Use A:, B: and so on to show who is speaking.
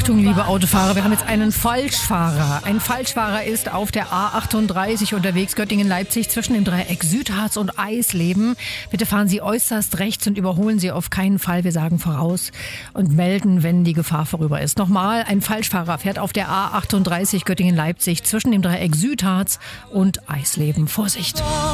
A: Achtung, liebe Autofahrer, wir haben jetzt einen Falschfahrer. Ein Falschfahrer ist auf der A38 unterwegs, Göttingen-Leipzig, zwischen dem Dreieck Südharz und Eisleben. Bitte fahren Sie äußerst rechts und überholen Sie auf keinen Fall. Wir sagen voraus und melden, wenn die Gefahr vorüber ist. Nochmal, ein Falschfahrer fährt auf der A38 Göttingen-Leipzig zwischen dem Dreieck Südharz und Eisleben. Vorsicht!